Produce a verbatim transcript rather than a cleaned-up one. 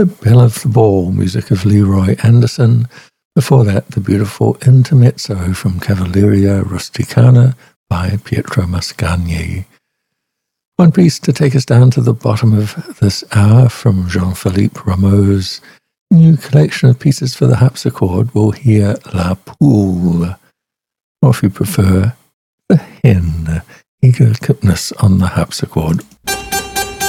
The Belle of the Ball, music of Leroy Anderson. Before that, the beautiful Intermezzo from Cavalleria Rusticana by Pietro Mascagni. One piece to take us down to the bottom of this hour from Jean-Philippe Rameau's new collection of pieces for the harpsichord. We'll hear La Poule, or if you prefer, the hen, eager kipness on the harpsichord.